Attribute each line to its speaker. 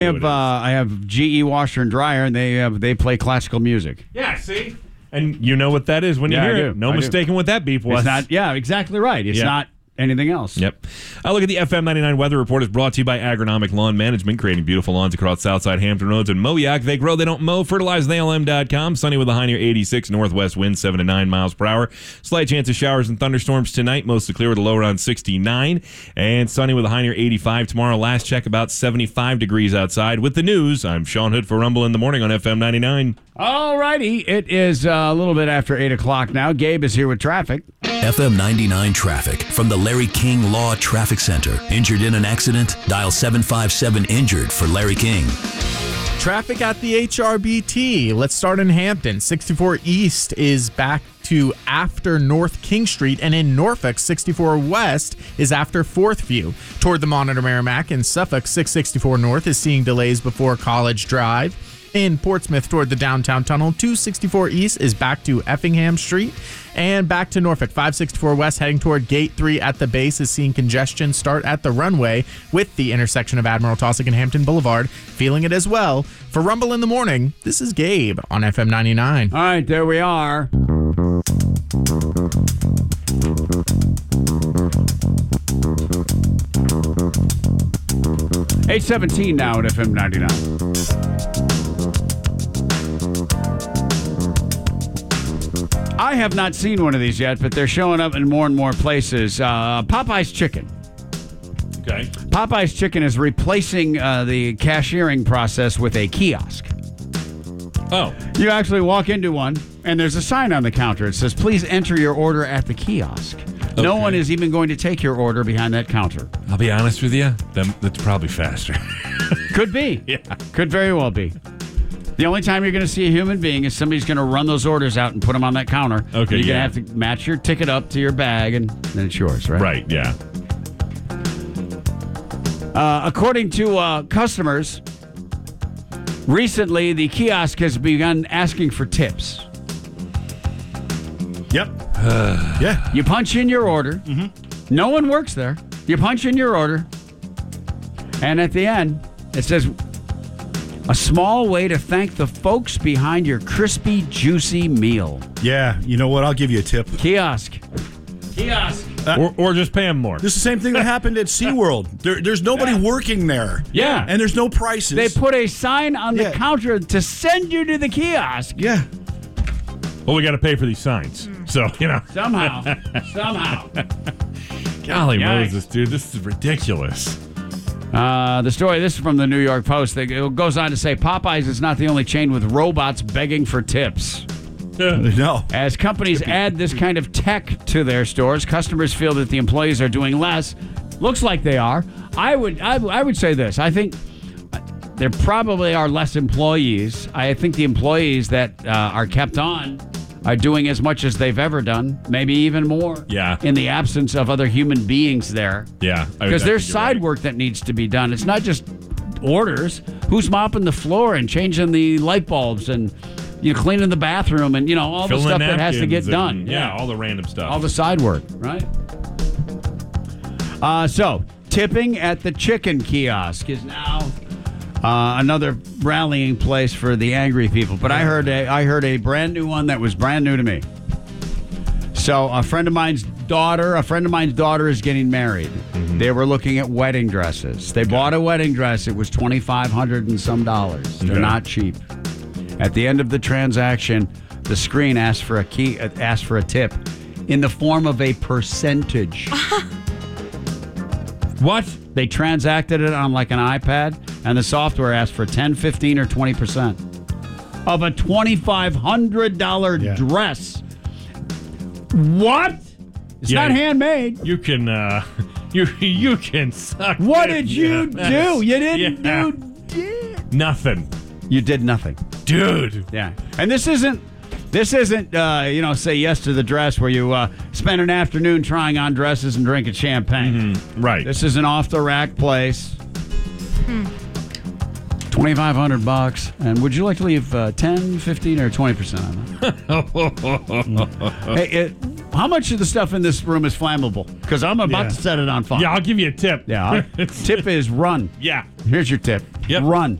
Speaker 1: I have GE washer and dryer, and they play classical music.
Speaker 2: Yeah, see? And you know what that is when you hear it. No mistaking what that beep was.
Speaker 1: It's not, exactly right. It's not anything else.
Speaker 2: Yep. Look at the FM 99 weather report is brought to you by Agronomic Lawn Management, creating beautiful lawns across Southside Hampton Roads and Moayac. They grow, they don't mow. FertilizerTheLM.com. Sunny with a high near 86, northwest wind 7 to 9 miles per hour. Slight chance of showers and thunderstorms tonight, mostly clear with a low around 69. And sunny with a high near 85 tomorrow. Last check, about 75 degrees outside. With the news, I'm Sean Hood for Rumble in the Morning on FM 99.
Speaker 1: All righty. It is a little bit after 8 o'clock now. Gabe is here with traffic.
Speaker 3: FM 99 traffic from the Larry King Law Traffic Center. Injured in an accident? Dial 757-INJURED for Larry King.
Speaker 4: Traffic at the HRBT. Let's start in Hampton. 64 East is back to after North King Street, and in Norfolk, 64 West is after 4th View. Toward the Monitor Merrimack in Suffolk, 664 North is seeing delays before College Drive. In Portsmouth, toward the downtown tunnel, 264 East is back to Effingham Street. And back to Norfolk, 564 West heading toward Gate 3 at the base is seeing congestion start at the runway with the intersection of Admiral Taussig and Hampton Boulevard. Feeling it as well. For Rumble in the Morning, this is Gabe on FM 99.
Speaker 1: All right, there we are. $8:17 now at FM 99. I have not seen one of these yet, but they're showing up in more and more places. Popeye's Chicken.
Speaker 2: Okay.
Speaker 1: Popeye's Chicken is replacing the cashiering process with a kiosk.
Speaker 2: Oh.
Speaker 1: You actually walk into one, and there's a sign on the counter. It says, please enter your order at the kiosk. Okay. No one is even going to take your order behind that counter.
Speaker 2: I'll be honest with you, that's probably faster.
Speaker 1: Could be.
Speaker 2: Yeah.
Speaker 1: Could very well be. The only time you're going to see a human being is somebody's going to run those orders out and put them on that counter.
Speaker 2: Okay,
Speaker 1: you're going to have to match your ticket up to your bag, and then it's yours, right?
Speaker 2: Right, yeah.
Speaker 1: According to customers, recently the kiosk has begun asking for tips.
Speaker 5: Yep. Yeah.
Speaker 1: You punch in your order. Mm-hmm. No one works there. You punch in your order, and at the end, it says, a small way to thank the folks behind your crispy, juicy meal.
Speaker 5: Yeah, you know what? I'll give you a tip.
Speaker 1: Kiosk.
Speaker 2: Or just pay them more.
Speaker 5: This is the same thing that happened at SeaWorld. There's nobody working there.
Speaker 1: Yeah.
Speaker 5: And there's no prices.
Speaker 1: They put a sign on the counter to send you to the kiosk.
Speaker 5: Yeah.
Speaker 2: Well, we got to pay for these signs. So,
Speaker 1: Somehow.
Speaker 2: Golly
Speaker 1: Yikes.
Speaker 2: Moses, dude, this is ridiculous.
Speaker 1: The story, this is from the New York Post. It goes on to say Popeyes is not the only chain with robots begging for tips.
Speaker 5: No.
Speaker 1: As companies add this kind of tech to their stores, customers feel that the employees are doing less. Looks like they are. I would say this. I think there probably are less employees. I think the employees that are kept on are doing as much as they've ever done, maybe even more.
Speaker 2: Yeah.
Speaker 1: In the absence of other human beings there.
Speaker 2: Yeah.
Speaker 1: Because there's side work that needs to be done. It's not just orders. Who's mopping the floor and changing the light bulbs and cleaning the bathroom and all the stuff that has to get done.
Speaker 2: Yeah, all the random stuff.
Speaker 1: All the side work, right? So tipping at the chicken kiosk is now another rallying place for the angry people. But I heard a brand new one that was brand new to me. So a friend of mine's daughter is getting married. Mm-hmm. They were looking at wedding dresses. They bought a wedding dress. It was $2,500 and some dollars. They're not cheap. At the end of the transaction, the screen asked for a tip in the form of a percentage.
Speaker 2: What?
Speaker 1: They transacted it on like an iPad, and the software asked for 10, 15, or 20% of a $2,500 dress. What? It's not handmade.
Speaker 2: You can you can suck.
Speaker 1: What did you do? You didn't do
Speaker 2: nothing.
Speaker 1: You did nothing,
Speaker 2: dude.
Speaker 1: Yeah, and this isn't say yes to the dress where you spend an afternoon trying on dresses and drinking champagne.
Speaker 2: Mm-hmm. Right.
Speaker 1: This is an off the rack place. $2,500, and would you like to leave 10, 15, or 20% on that? Hey, How much of the stuff in this room is flammable? Because I'm about to set it on fire.
Speaker 2: Yeah, I'll give you a tip.
Speaker 1: Yeah. Tip is run.
Speaker 2: Yeah.
Speaker 1: Here's your tip.
Speaker 2: Yep.
Speaker 1: Run.